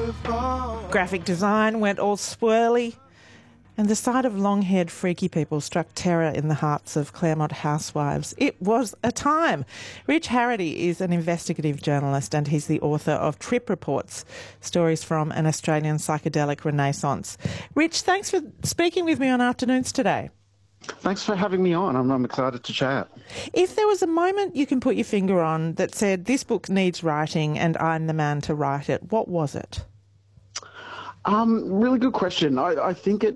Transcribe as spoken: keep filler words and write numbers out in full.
Graphic design went all swirly, and the sight of long-haired freaky people struck terror in the hearts of Claremont housewives. It was a time. Rich Harity is an investigative journalist, and he's the author of Trip Reports, Stories from an Australian Psychedelic Renaissance. Rich, thanks for speaking with me on Afternoons today. Thanks for having me on. I'm, I'm excited to chat. If there was a moment you can put your finger on that said, this book needs writing and I'm the man to write it, what was it? Um, really good question. I, I think it